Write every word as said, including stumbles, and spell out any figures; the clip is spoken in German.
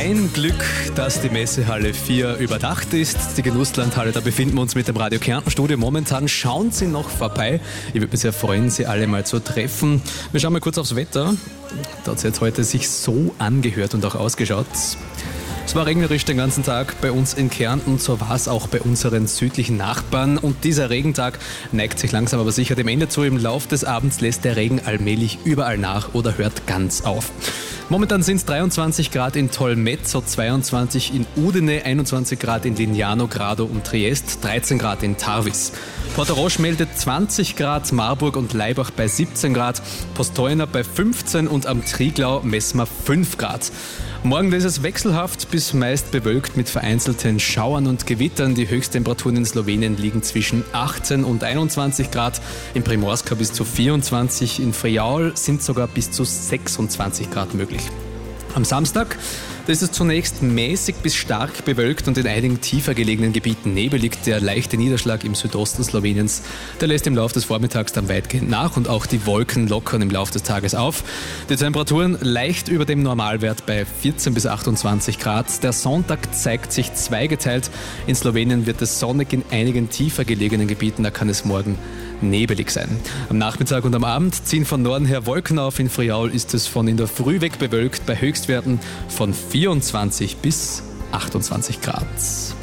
Ein Glück, dass die Messehalle vier überdacht ist. Die Genusslandhalle, da befinden wir uns mit dem Radio Kärnten Studio. Momentan schauen Sie noch vorbei. Ich würde mich sehr freuen, Sie alle mal zu treffen. Wir schauen mal kurz aufs Wetter. Da hat es jetzt heute sich so angehört und auch ausgeschaut. Es war regnerisch den ganzen Tag bei uns in Kärnten, so war es auch bei unseren südlichen Nachbarn. Und dieser Regentag neigt sich langsam aber sicher dem Ende zu. Im Lauf des Abends lässt der Regen allmählich überall nach oder hört ganz auf. Momentan sind es dreiundzwanzig Grad in Tolmezzo, zweiundzwanzig in Udine, einundzwanzig Grad in Lignano, Grado und Triest, dreizehn Grad in Tarvis. Portorosch meldet zwanzig Grad, Marburg und Laibach bei siebzehn Grad, Postojna bei fünfzehn und am Triglau messen wir fünf Grad. Morgen ist es wechselhaft bis meist bewölkt mit vereinzelten Schauern und Gewittern. Die Höchsttemperaturen in Slowenien liegen zwischen achtzehn und einundzwanzig Grad, in Primorska bis zu vierundzwanzig, in Friaul sind sogar bis zu sechsundzwanzig Grad möglich. Am Samstag, da ist es zunächst mäßig bis stark bewölkt und in einigen tiefer gelegenen Gebieten nebelig. Der leichte Niederschlag im Südosten Sloweniens, der lässt im Laufe des Vormittags dann weitgehend nach und auch die Wolken lockern im Laufe des Tages auf. Die Temperaturen leicht über dem Normalwert bei vierzehn bis achtundzwanzig Grad. Der Sonntag zeigt sich zweigeteilt. In Slowenien wird es sonnig, in einigen tiefer gelegenen Gebieten, da kann es morgen nebelig sein. Am Nachmittag und am Abend ziehen von Norden her Wolken auf. In Friaul ist es von in der Früh weg bewölkt bei Höchstwerten von vierundzwanzig bis achtundzwanzig Grad.